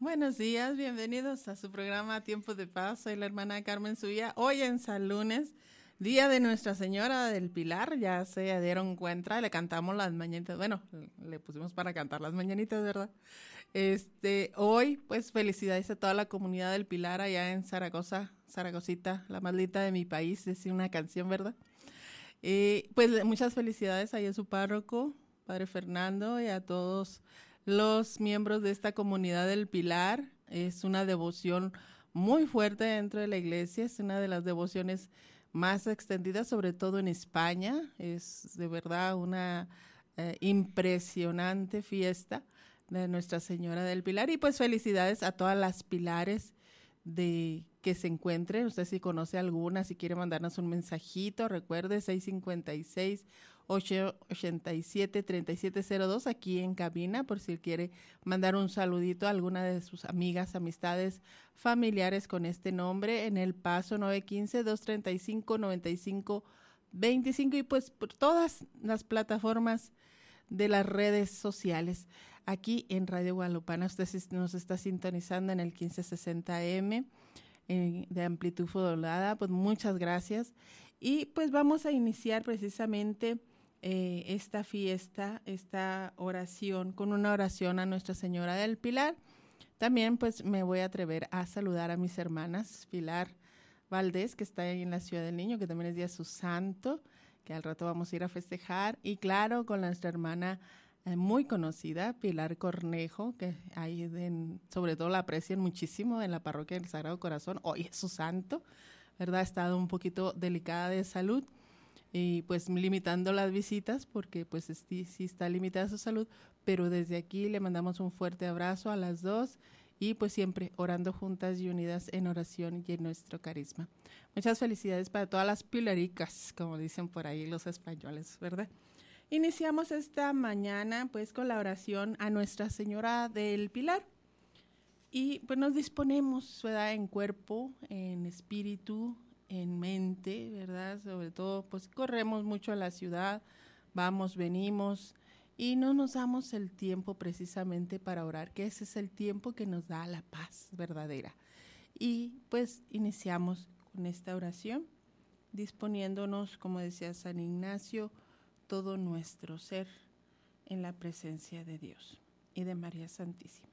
Buenos días, bienvenidos a su programa Tiempo de Paz. Soy la hermana Carmen Subía. Hoy en San Lunes, día de Nuestra Señora del Pilar, ya se dieron cuenta, le cantamos las mañanitas. Bueno, le pusimos para cantar las mañanitas, ¿verdad? Hoy, pues felicidades a toda la comunidad del Pilar allá en Zaragoza, Zaragozita, la más linda de mi país, decía una canción, ¿verdad? Pues muchas felicidades ahí a su párroco, Padre Fernando, y a todos los miembros de esta comunidad del Pilar. Es una devoción muy fuerte dentro de la iglesia, es una de las devociones más extendidas, sobre todo en España. Es de verdad una impresionante fiesta de Nuestra Señora del Pilar. Y pues felicidades a todas las pilares de que se encuentren. Usted si conoce alguna, si quiere mandarnos un mensajito, recuerde 656-887-3702 aquí en cabina, por si quiere mandar un saludito a alguna de sus amigas, amistades, familiares con este nombre, en El Paso 915-235-9525 y pues por todas las plataformas de las redes sociales. Aquí en Radio Guadalupana usted nos está sintonizando en el 1560M de amplitud modulada, pues muchas gracias. Y pues vamos a iniciar precisamente esta fiesta, esta oración, con una oración a Nuestra Señora del Pilar. También pues me voy a atrever a saludar a mis hermanas, Pilar Valdés, que está ahí en la Ciudad del Niño, que también es día de su santo, que al rato vamos a ir a festejar, y claro, con nuestra hermana muy conocida, Pilar Cornejo, que ahí sobre todo la aprecian muchísimo en la parroquia del Sagrado Corazón. Hoy es su santo, ¿verdad? Ha estado un poquito delicada de salud y pues limitando las visitas porque pues sí está limitada su salud, pero desde aquí le mandamos un fuerte abrazo a las dos y pues siempre orando juntas y unidas en oración y en nuestro carisma. Muchas felicidades para todas las pilaricas, como dicen por ahí los españoles, ¿verdad? Iniciamos esta mañana pues con la oración a Nuestra Señora del Pilar y pues nos disponemos, ¿verdad? En cuerpo, en espíritu, en mente, ¿verdad? Sobre todo pues corremos mucho en la ciudad, vamos, venimos y no nos damos el tiempo precisamente para orar, que ese es el tiempo que nos da la paz verdadera. Y pues iniciamos con esta oración, disponiéndonos, como decía San Ignacio, todo nuestro ser en la presencia de Dios y de María Santísima.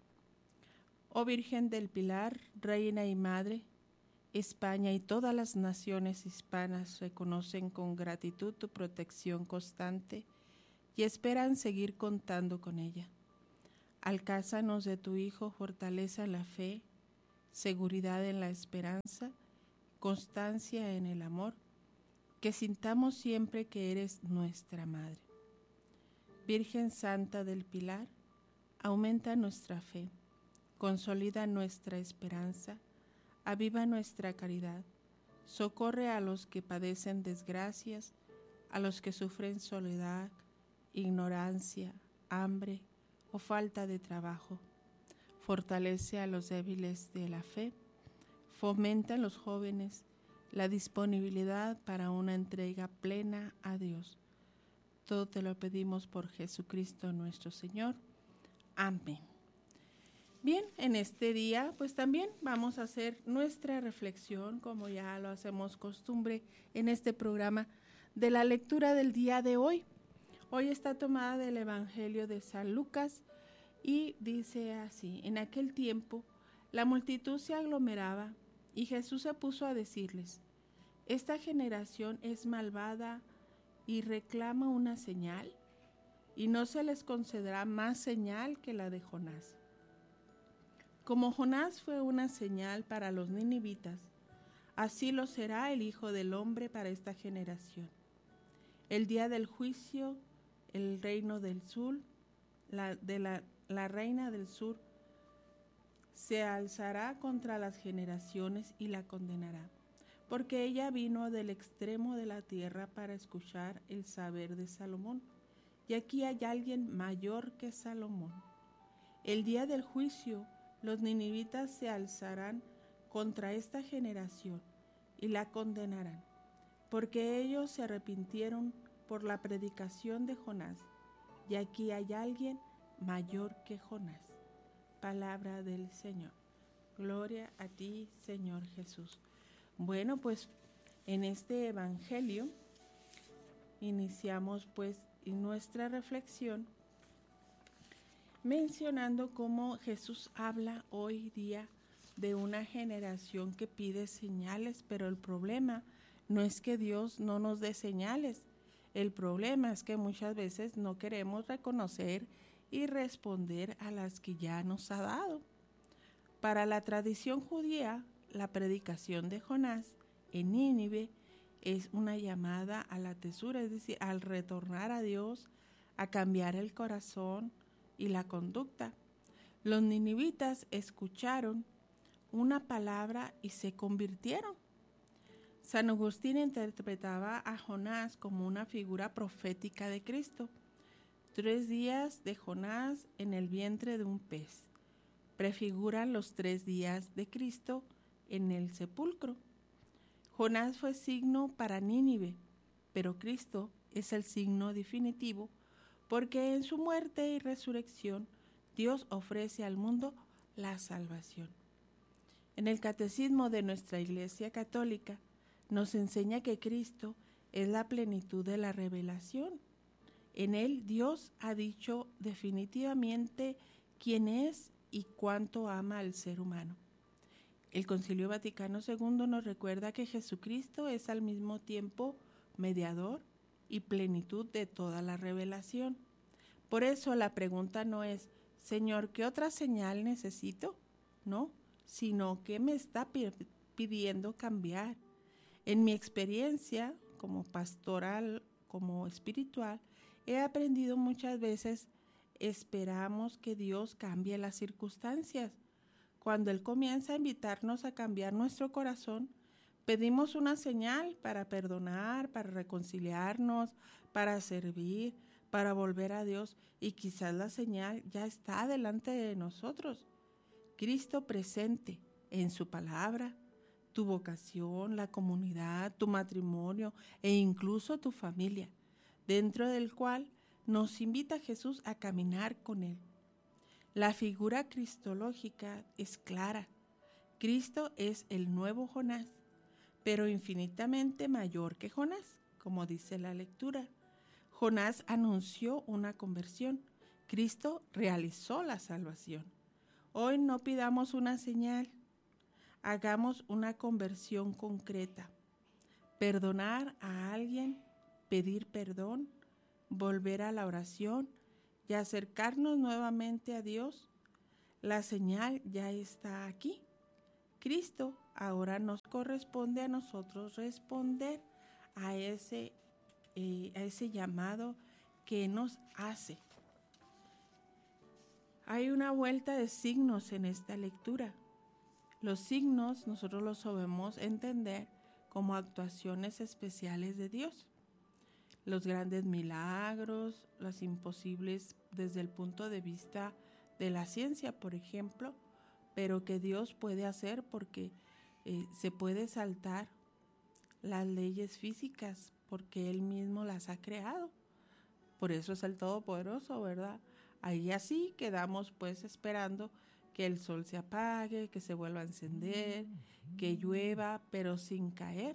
Oh Virgen del Pilar, Reina y Madre, España y todas las naciones hispanas reconocen con gratitud tu protección constante y esperan seguir contando con ella. Alcánzanos de tu Hijo fortaleza en la fe, seguridad en la esperanza, constancia en el amor, que sintamos siempre que eres nuestra Madre. Virgen Santa del Pilar, aumenta nuestra fe, consolida nuestra esperanza, aviva nuestra caridad, socorre a los que padecen desgracias, a los que sufren soledad, ignorancia, hambre o falta de trabajo. Fortalece a los débiles de la fe, fomenta en los jóvenes la disponibilidad para una entrega plena a Dios. Todo te lo pedimos por Jesucristo nuestro Señor. Amén. Bien, en este día pues también vamos a hacer nuestra reflexión, como ya lo hacemos costumbre en este programa, de la lectura del día de hoy. Hoy está tomada del Evangelio de San Lucas y dice así: en aquel tiempo la multitud se aglomeraba y Jesús se puso a decirles: esta generación es malvada y reclama una señal, y no se les concederá más señal que la de Jonás. Como Jonás fue una señal para los ninivitas, así lo será el Hijo del Hombre para esta generación. El día del juicio, el reino del sur, la reina del sur, se alzará contra las generaciones y la condenará, porque ella vino del extremo de la tierra para escuchar el saber de Salomón, y aquí hay alguien mayor que Salomón. El día del juicio, los ninivitas se alzarán contra esta generación y la condenarán, porque ellos se arrepintieron por la predicación de Jonás, y aquí hay alguien mayor que Jonás. Palabra del Señor. Gloria a ti, Señor Jesús. Bueno, pues en este evangelio iniciamos pues nuestra reflexión mencionando cómo Jesús habla hoy día de una generación que pide señales, pero el problema no es que Dios no nos dé señales. El problema es que muchas veces no queremos reconocer y responder a las que ya nos ha dado. Para la tradición judía, la predicación de Jonás en Nínive es una llamada a la tesura, es decir, al retornar a Dios, a cambiar el corazón y la conducta. Los ninivitas escucharon una palabra y se convirtieron. San Agustín interpretaba a Jonás como una figura profética de Cristo. 3 días de Jonás en el vientre de un pez prefiguran los 3 días de Cristo en el sepulcro. Jonás fue signo para Nínive, pero Cristo es el signo definitivo porque en su muerte y resurrección Dios ofrece al mundo la salvación. En el catecismo de nuestra Iglesia Católica nos enseña que Cristo es la plenitud de la revelación. En él Dios ha dicho definitivamente quién es y cuánto ama al ser humano. El Concilio Vaticano II nos recuerda que Jesucristo es al mismo tiempo mediador y plenitud de toda la revelación. Por eso la pregunta no es, Señor, ¿qué otra señal necesito? No, sino ¿qué me está pidiendo cambiar? En mi experiencia como pastoral, como espiritual, he aprendido muchas veces, esperamos que Dios cambie las circunstancias. Cuando Él comienza a invitarnos a cambiar nuestro corazón, pedimos una señal para perdonar, para reconciliarnos, para servir, para volver a Dios, y quizás la señal ya está delante de nosotros. Cristo presente en su palabra, tu vocación, la comunidad, tu matrimonio e incluso tu familia, dentro del cual nos invita Jesús a caminar con Él. La figura cristológica es clara. Cristo es el nuevo Jonás, pero infinitamente mayor que Jonás, como dice la lectura. Jonás anunció una conversión. Cristo realizó la salvación. Hoy no pidamos una señal, hagamos una conversión concreta. Perdonar a alguien, pedir perdón, volver a la oración y acercarnos nuevamente a Dios. La señal ya está aquí. Cristo ahora nos corresponde a nosotros responder a ese llamado que nos hace. Hay una vuelta de signos en esta lectura. Los signos nosotros los sabemos entender como actuaciones especiales de Dios. Los grandes milagros, las imposibles desde el punto de vista de la ciencia, por ejemplo, pero que Dios puede hacer porque se puede saltar las leyes físicas porque Él mismo las ha creado. Por eso es el Todopoderoso, ¿verdad? Ahí así quedamos pues esperando que el sol se apague, que se vuelva a encender, que llueva, pero sin caer.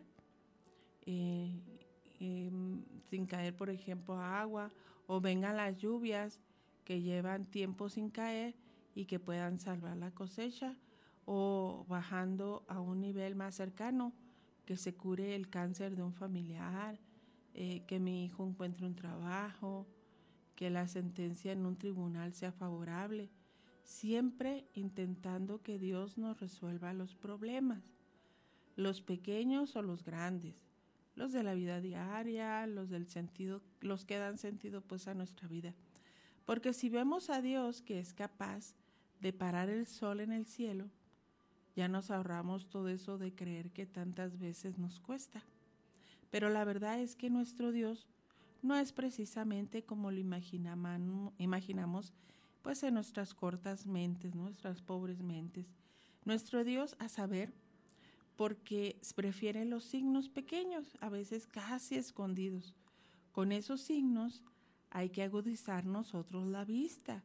Sin caer, por ejemplo, agua, o vengan las lluvias que llevan tiempo sin caer y que puedan salvar la cosecha, o bajando a un nivel más cercano, que se cure el cáncer de un familiar, que mi hijo encuentre un trabajo, que la sentencia en un tribunal sea favorable, siempre intentando que Dios nos resuelva los problemas, los pequeños o los grandes, los de la vida diaria, los del sentido, los que dan sentido pues a nuestra vida. Porque si vemos a Dios que es capaz de parar el sol en el cielo, ya nos ahorramos todo eso de creer que tantas veces nos cuesta. Pero la verdad es que nuestro Dios no es precisamente como lo imaginamos pues en nuestras cortas mentes, nuestras pobres mentes. Nuestro Dios, a saber, porque prefiere los signos pequeños, a veces casi escondidos. Con esos signos hay que agudizar nosotros la vista.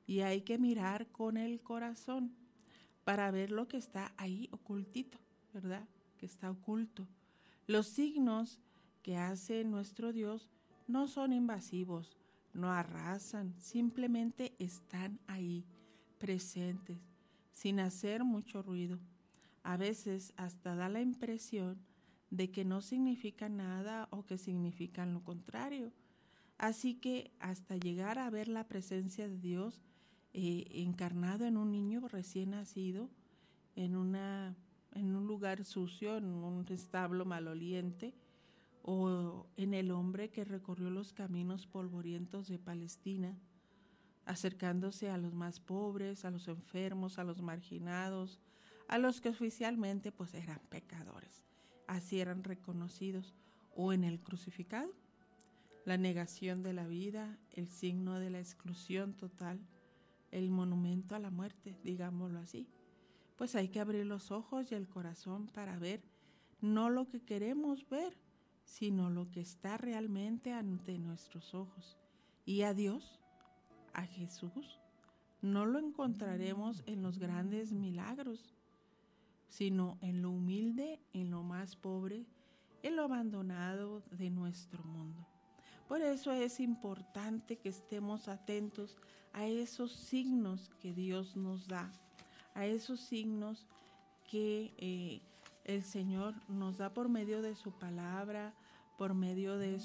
y hay que mirar con el corazón para ver lo que está ahí ocultito, ¿verdad? Que está oculto. Los signos que hace nuestro Dios no son invasivos, no arrasan, simplemente están ahí, presentes, sin hacer mucho ruido. A veces hasta da la impresión de que no significan nada o que significan lo contrario. Así que hasta llegar a ver la presencia de Dios encarnado en un niño recién nacido, en un lugar sucio, en un establo maloliente, o en el hombre que recorrió los caminos polvorientos de Palestina, acercándose a los más pobres, a los enfermos, a los marginados, a los que oficialmente pues eran pecadores, así eran reconocidos, o en el crucificado, la negación de la vida, el signo de la exclusión total, el monumento a la muerte, digámoslo así. Pues hay que abrir los ojos y el corazón para ver no lo que queremos ver, sino lo que está realmente ante nuestros ojos. Y a Dios, a Jesús, no lo encontraremos en los grandes milagros, sino en lo humilde, en lo más pobre, en lo abandonado de nuestro mundo. Por eso es importante que estemos atentos a esos signos que Dios nos da, a esos signos que el Señor nos da por medio de su palabra, por medio de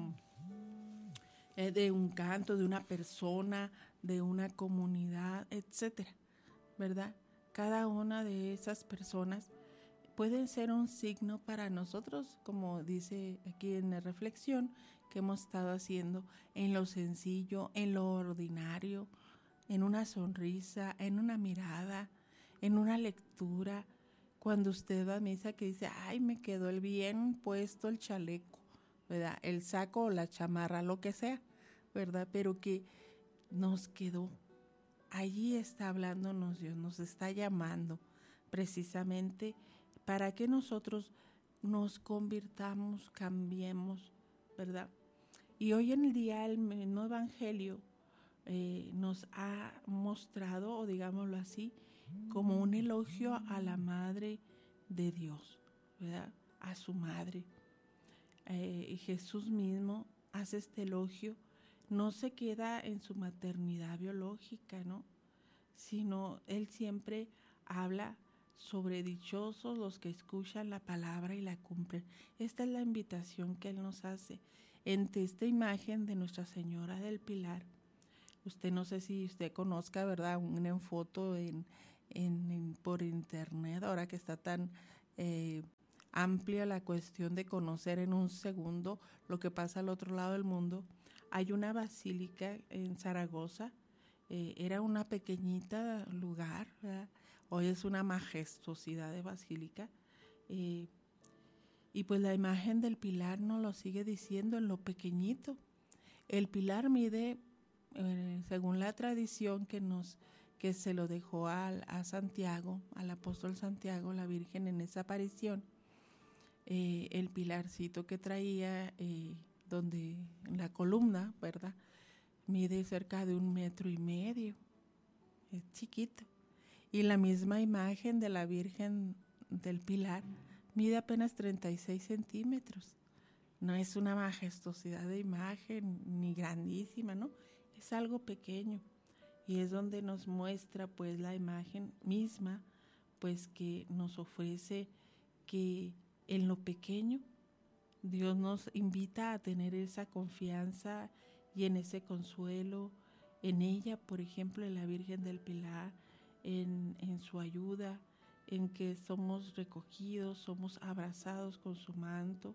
de un canto, de una persona, de una comunidad, etcétera, ¿verdad? Cada una de esas personas pueden ser un signo para nosotros, como dice aquí en la reflexión que hemos estado haciendo, en lo sencillo, en lo ordinario, en una sonrisa, en una mirada, en una lectura. Cuando usted va a misa que dice, ay, me quedó el bien puesto el chaleco, ¿verdad? El saco o la chamarra, lo que sea, ¿verdad? Pero que nos quedó. Allí está hablándonos Dios, nos está llamando precisamente para que nosotros nos convirtamos, cambiemos, ¿verdad? Y hoy en el día el mismo Evangelio nos ha mostrado, o digámoslo así, como un elogio a la Madre de Dios, ¿verdad? A su Madre. Jesús mismo hace este elogio, no se queda en su maternidad biológica, ¿no? Sino Él siempre habla sobre dichosos los que escuchan la palabra y la cumplen. Esta es la invitación que Él nos hace entre esta imagen de Nuestra Señora del Pilar. Usted no sé si usted conozca, ¿verdad? Una foto por internet, ahora que está tan amplia la cuestión de conocer en un segundo lo que pasa al otro lado del mundo. Hay una basílica en Zaragoza, era una pequeñita lugar, ¿verdad? Hoy es una majestuosidad de basílica. Y pues la imagen del Pilar nos lo sigue diciendo en lo pequeñito. El Pilar mide, según la tradición que se lo dejó a Santiago, al apóstol Santiago, la Virgen en esa aparición, el pilarcito que traía, donde en la columna, ¿verdad? Mide cerca de 1,5 metros, es chiquito. Y la misma imagen de la Virgen del Pilar mide apenas 36 centímetros. No es una majestuosidad de imagen ni grandísima, ¿no? Es algo pequeño. Y es donde nos muestra pues la imagen misma, pues que nos ofrece que en lo pequeño Dios nos invita a tener esa confianza y en ese consuelo, en ella, por ejemplo, en la Virgen del Pilar, en su ayuda, en que somos recogidos, somos abrazados con su manto,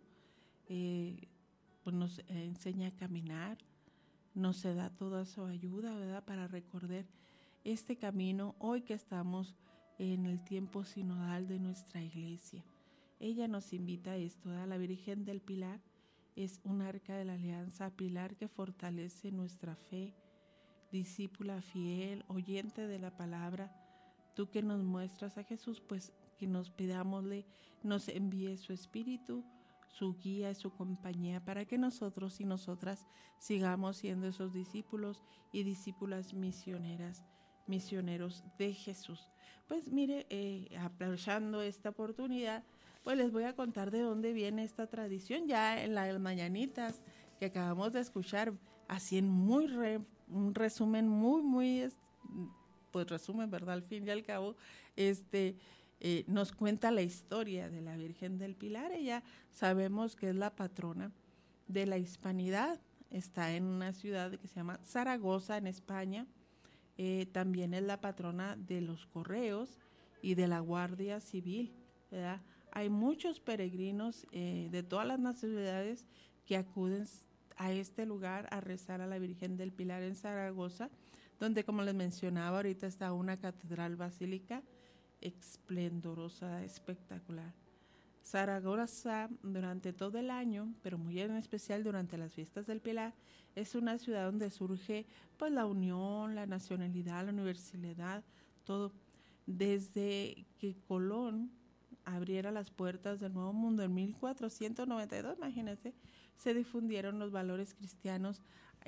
pues nos enseña a caminar, nos da toda su ayuda, ¿verdad? Para recordar este camino hoy que estamos en el tiempo sinodal de nuestra iglesia. Ella nos invita a esto, ¿verdad? La Virgen del Pilar es un arca de la alianza, pilar que fortalece nuestra fe, discípula fiel, oyente de la palabra. Tú que nos muestras a Jesús, pues que nos pidámosle, nos envíe su espíritu, su guía y su compañía para que nosotros y nosotras sigamos siendo esos discípulos y discípulas misioneras, misioneros de Jesús. Pues mire, aprovechando esta oportunidad, pues les voy a contar de dónde viene esta tradición. Ya en las mañanitas que acabamos de escuchar, así en un resumen muy, pues resumen, ¿verdad? Al fin y al cabo, nos cuenta la historia de la Virgen del Pilar. Ella sabemos que es la patrona de la hispanidad. Está en una ciudad que se llama Zaragoza, en España. También es la patrona de los correos y de la Guardia Civil, ¿verdad? Hay muchos peregrinos de todas las nacionalidades que acuden a este lugar a rezar a la Virgen del Pilar en Zaragoza, donde, como les mencionaba, ahorita está una catedral basílica esplendorosa, espectacular. Zaragoza, durante todo el año, pero muy en especial durante las fiestas del Pilar, es una ciudad donde surge pues la unión, la nacionalidad, la universalidad, todo. Desde que Colón abriera las puertas del Nuevo Mundo en 1492, imagínense, se difundieron los valores cristianos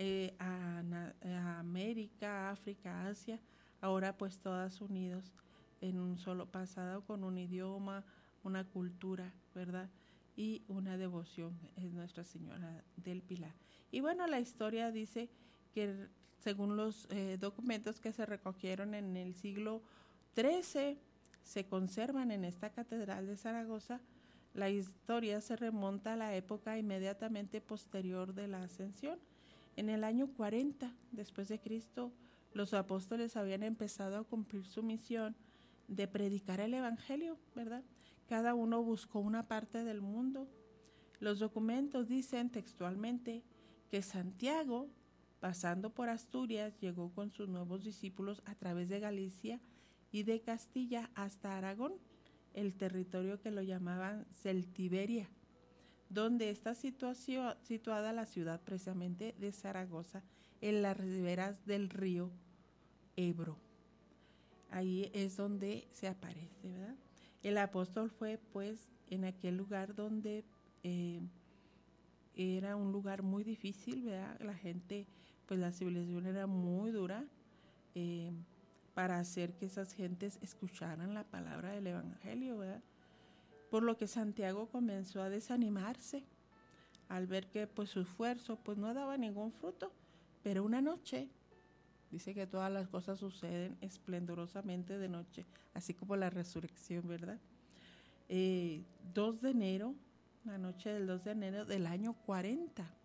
a América, África, Asia, ahora pues todas unidos en un solo pasado, con un idioma, una cultura, ¿verdad? Y una devoción, es Nuestra Señora del Pilar. Y bueno, la historia dice que según los documentos que se recogieron en el siglo XIII, se conservan en esta catedral de Zaragoza, la historia se remonta a la época inmediatamente posterior de la ascensión. En el año 40 después de Cristo, los apóstoles habían empezado a cumplir su misión de predicar el evangelio, ¿verdad? Cada uno buscó una parte del mundo. Los documentos dicen textualmente que Santiago, pasando por Asturias, llegó con sus nuevos discípulos a través de Galicia y de Castilla hasta Aragón, el territorio que lo llamaban Celtiberia, donde está situada la ciudad precisamente de Zaragoza, en las riberas del río Ebro. Ahí es donde se aparece, ¿verdad? El apóstol fue pues en aquel lugar donde era un lugar muy difícil, ¿verdad? La gente, pues la civilización era muy dura para hacer que esas gentes escucharan la palabra del evangelio, ¿verdad? Por lo que Santiago comenzó a desanimarse al ver que pues su esfuerzo pues no daba ningún fruto, pero una noche dice que todas las cosas suceden esplendorosamente de noche, así como la resurrección, ¿verdad? 2 de enero, la noche del 2 de enero del año 40,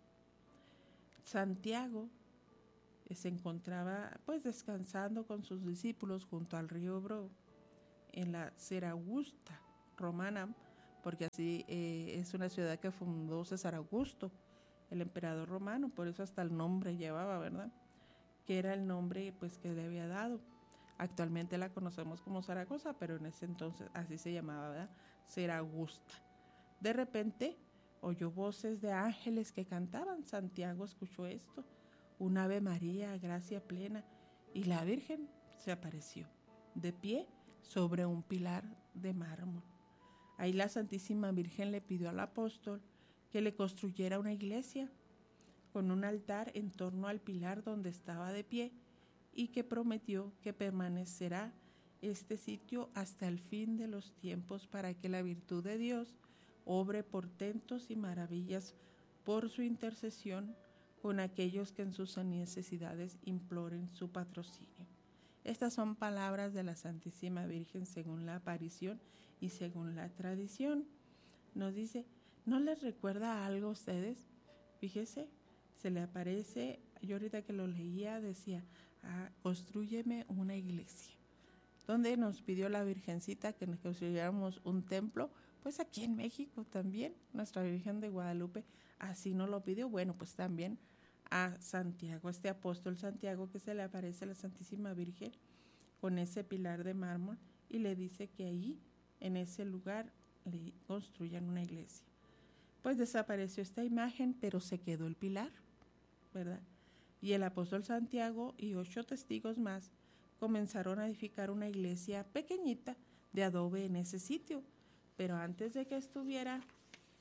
Santiago se encontraba pues descansando con sus discípulos junto al río Ebro en la Seragusta romana, porque así es una ciudad que fundó César Augusto, el emperador romano, por eso hasta el nombre llevaba, ¿verdad? Que era el nombre pues que le había dado. Actualmente la conocemos como Zaragoza, pero en ese entonces así se llamaba, ¿verdad? Seragusta. De repente oyó voces de ángeles que cantaban. Santiago escuchó esto, un Ave María, gracia plena, y la Virgen se apareció, de pie sobre un pilar de mármol. Ahí la Santísima Virgen le pidió al apóstol que le construyera una iglesia con un altar en torno al pilar donde estaba de pie, y que prometió que permanecerá este sitio hasta el fin de los tiempos para que la virtud de Dios obre portentos y maravillas por su intercesión con aquellos que en sus necesidades imploren su patrocinio. Estas son palabras de la Santísima Virgen según la aparición y según la tradición. Nos dice, ¿no les recuerda algo a ustedes? Fíjese, se le aparece, yo ahorita que lo leía decía, constrúyeme una iglesia, donde nos pidió la Virgencita que nos construyéramos un templo, pues aquí en México también, nuestra Virgen de Guadalupe así nos lo pidió. Bueno, pues también a Santiago, este apóstol Santiago, que se le aparece a la Santísima Virgen con ese pilar de mármol y le dice que ahí, en ese lugar, le construyan una iglesia. Pues desapareció esta imagen, pero se quedó el pilar, ¿verdad? Y el apóstol Santiago y 8 testigos más comenzaron a edificar una iglesia pequeñita de adobe en ese sitio. Pero antes de que estuviera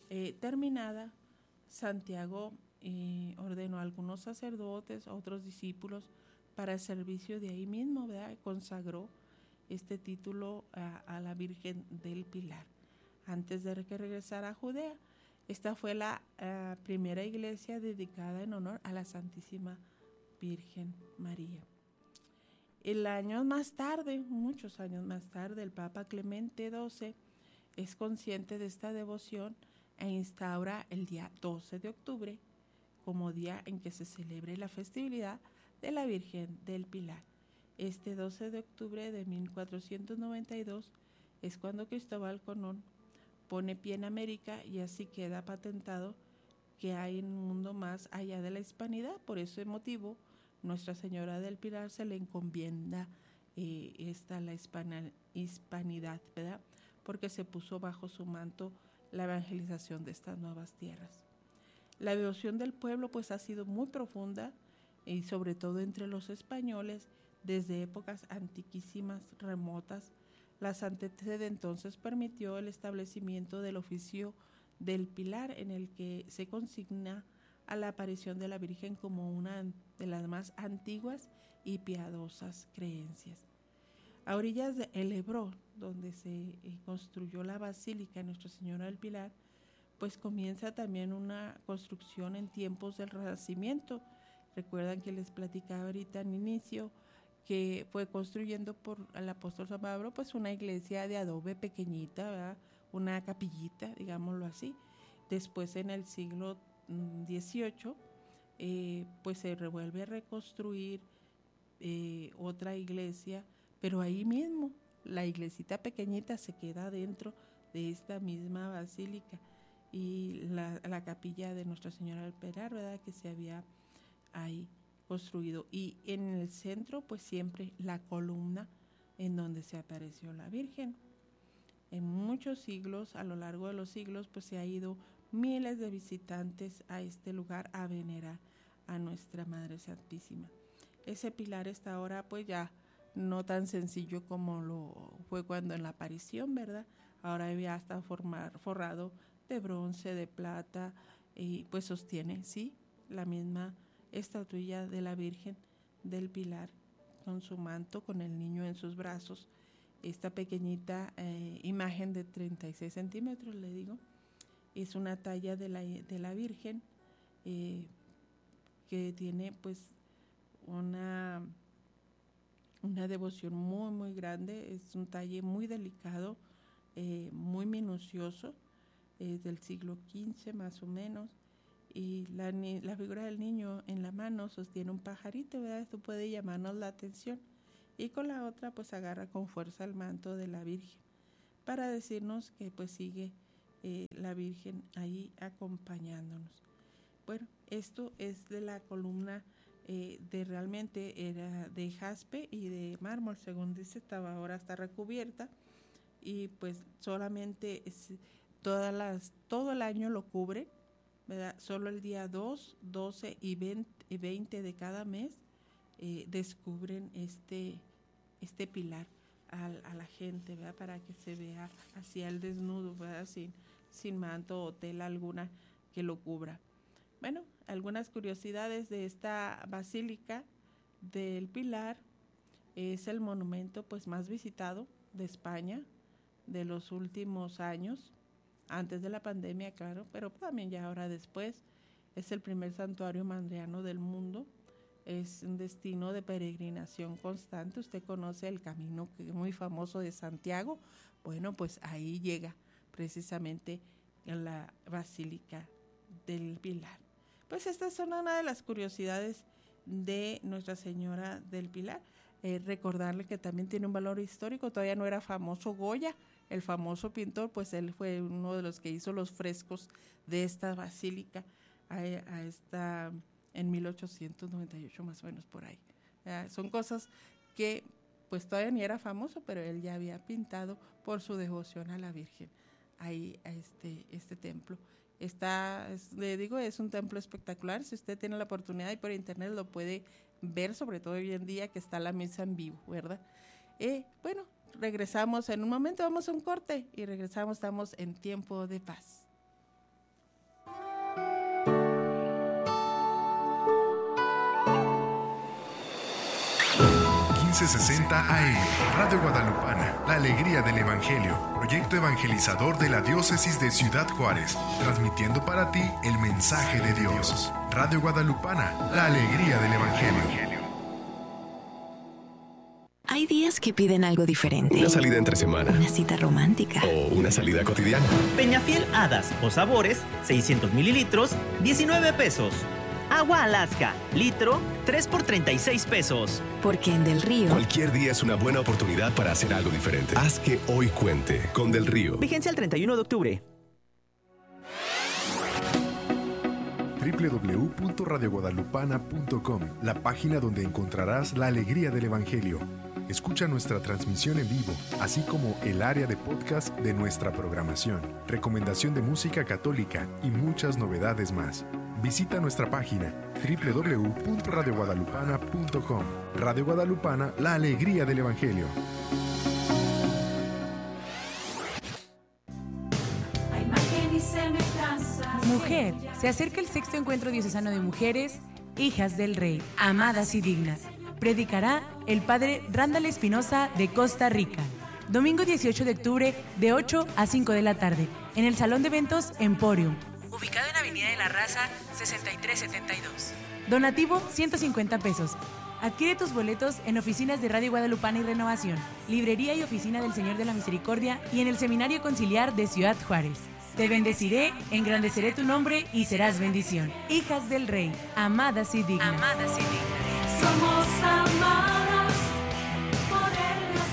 Terminada, Santiago ordenó a algunos sacerdotes, a otros discípulos, para el servicio de ahí mismo, ¿verdad? Consagró este título a la Virgen del Pilar. Antes de que regresara a Judea, esta fue la primera iglesia dedicada en honor a la Santísima Virgen María. Muchos años más tarde, el Papa Clemente XII es consciente de esta devoción e instaura el día 12 de octubre como día en que se celebre la festividad de la Virgen del Pilar. Este 12 de octubre de 1492 es cuando Cristóbal Colón pone pie en América y así queda patentado que hay un mundo más allá de la hispanidad. Por ese motivo, Nuestra Señora del Pilar se le encomienda la hispanidad, ¿verdad? Porque se puso bajo su manto la evangelización de estas nuevas tierras. La devoción del pueblo pues ha sido muy profunda y sobre todo entre los españoles desde épocas antiquísimas, remotas. La Santa Sede entonces permitió el establecimiento del oficio del Pilar, en el que se consigna a la aparición de la Virgen como una de las más antiguas y piadosas creencias. A orillas del Ebro, donde se construyó la Basílica de Nuestra Señora del Pilar, pues comienza también una construcción en tiempos del Renacimiento. Recuerdan que les platicaba ahorita al inicio que fue construyendo por el apóstol San Pablo pues una iglesia de adobe pequeñita, ¿verdad? Una capillita, digámoslo así. Después en el siglo XVIII pues se revuelve a reconstruir otra iglesia, pero ahí mismo la iglesita pequeñita se queda dentro de esta misma basílica y la capilla de Nuestra Señora del Pilar, ¿verdad? Que se había ahí construido, y en el centro pues siempre la columna en donde se apareció la Virgen. En muchos siglos, a lo largo de los siglos, pues se ha ido miles de visitantes a este lugar a venerar a Nuestra Madre Santísima. Ese pilar está ahora pues ya no tan sencillo como lo fue cuando en la aparición, ¿verdad? Ahora ya está forrado de bronce, de plata, y pues sostiene, sí, la misma estatuilla de la Virgen del Pilar con su manto, con el niño en sus brazos. Esta pequeñita imagen de 36 centímetros, le digo, es una talla de la Virgen que tiene pues una devoción muy muy grande. Es un talle muy delicado, muy minucioso, del siglo XV más o menos, y la figura del niño en la mano sostiene un pajarito, ¿verdad? Esto puede llamarnos la atención, y con la otra pues agarra con fuerza el manto de la Virgen para decirnos que pues sigue la Virgen ahí acompañándonos. Bueno, esto es de la columna realmente era de jaspe y de mármol, según dice, ahora está recubierta, y pues solamente todo el año lo cubre, ¿verdad? Solo el día 2, 12 y 20 de cada mes descubren este pilar a la gente, ¿verdad? Para que se vea hacia el desnudo, ¿verdad? Sin manto o tela alguna que lo cubra. Bueno, algunas curiosidades de esta Basílica del Pilar: es el monumento pues más visitado de España de los últimos años, antes de la pandemia, claro, pero también ya ahora después. Es el primer santuario mariano del mundo. Es un destino de peregrinación constante. Usted conoce el camino muy famoso de Santiago. Bueno, pues ahí llega precisamente en la Basílica del Pilar. Pues estas son una de las curiosidades de Nuestra Señora del Pilar. Recordarle que también tiene un valor histórico. Todavía no era famoso Goya, el famoso pintor, pues él fue uno de los que hizo los frescos de esta basílica en 1898 más o menos, por ahí. Son cosas que pues todavía ni era famoso, pero él ya había pintado por su devoción a la Virgen ahí a este templo. Le digo, es un templo espectacular. Si usted tiene la oportunidad y por internet lo puede ver, sobre todo hoy en día que está la misa en vivo, ¿verdad? Bueno, regresamos en un momento, vamos a un corte y regresamos, estamos en Tiempo de Paz. 1560 AM. Radio Guadalupana, la alegría del Evangelio. Proyecto evangelizador de la Diócesis de Ciudad Juárez. Transmitiendo para ti el mensaje de Dios. Radio Guadalupana, la alegría del Evangelio. Hay días que piden algo diferente. Una salida entre semana. Una cita romántica. O una salida cotidiana. Peñafiel Hadas o Sabores, 600 mililitros, 19 pesos. Agua Alaska, litro, 3 por 36 pesos. Porque en Del Río... Cualquier día es una buena oportunidad para hacer algo diferente. Haz que hoy cuente con Del Río. Vigencia el 31 de octubre. www.radioguadalupana.com, la página donde encontrarás la alegría del Evangelio. Escucha nuestra transmisión en vivo, así como el área de podcast de nuestra programación, recomendación de música católica y muchas novedades más. Visita nuestra página www.radioguadalupana.com. Radio Guadalupana, la alegría del Evangelio. Mujer, se acerca el sexto encuentro diocesano de mujeres, hijas del Rey, amadas y dignas. Predicará el padre Randall Espinosa de Costa Rica. Domingo 18 de octubre de 8 a 5 de la tarde, en el Salón de Eventos Emporium, ubicado en Avenida de la Raza 6372. Donativo 150 pesos. Adquiere tus boletos en oficinas de Radio Guadalupana y Renovación, librería y oficina del Señor de la Misericordia y en el Seminario Conciliar de Ciudad Juárez. Te bendeciré, engrandeceré tu nombre y serás bendición. Hijas del Rey, amadas y dignas. Amadas y dignas. Somos amadas por el Dios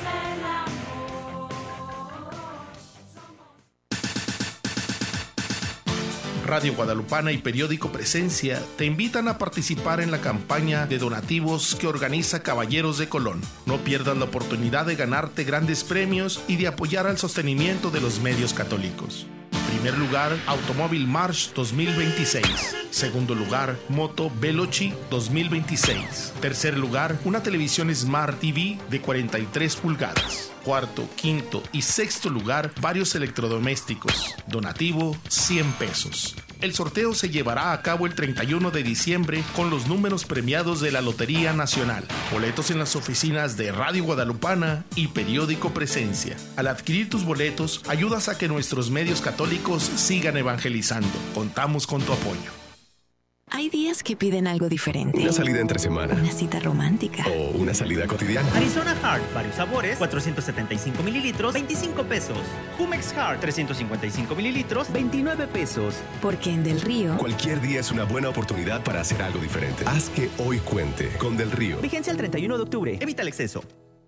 del amor. Radio Guadalupana y Periódico Presencia te invitan a participar en la campaña de donativos que organiza Caballeros de Colón. No pierdas la oportunidad de ganarte grandes premios y de apoyar al sostenimiento de los medios católicos. Primer lugar, Automóvil March 2026. Segundo lugar, Moto Veloci 2026. Tercer lugar, una televisión Smart TV de 43 pulgadas. Cuarto, quinto y sexto lugar, varios electrodomésticos. Donativo, 100 pesos. El sorteo se llevará a cabo el 31 de diciembre con los números premiados de la Lotería Nacional. Boletos en las oficinas de Radio Guadalupana y Periódico Presencia. Al adquirir tus boletos, ayudas a que nuestros medios católicos sigan evangelizando. Contamos con tu apoyo. Hay días que piden algo diferente. Una salida entre semana. Una cita romántica. O una salida cotidiana. Arizona Hard, varios sabores, 475 mililitros, 25 pesos. Jumex Hard, 355 mililitros, 29 pesos. Porque en Del Río... Cualquier día es una buena oportunidad para hacer algo diferente. Haz que hoy cuente con Del Río. Vigencia el 31 de octubre. Evita el exceso.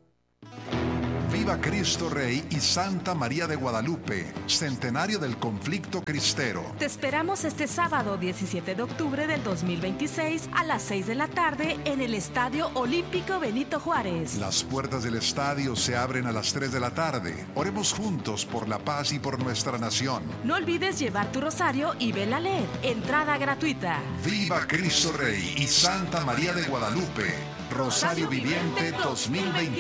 Viva Cristo Rey y Santa María de Guadalupe, centenario del conflicto cristero. Te esperamos este sábado 17 de octubre del 2026 a las 6 de la tarde en el Estadio Olímpico Benito Juárez. Las puertas del estadio se abren a las 3 de la tarde. Oremos juntos por la paz y por nuestra nación. No olvides llevar tu rosario y vela LED. Entrada gratuita. Viva Cristo Rey y Santa María de Guadalupe. Rosario Viviente 2020.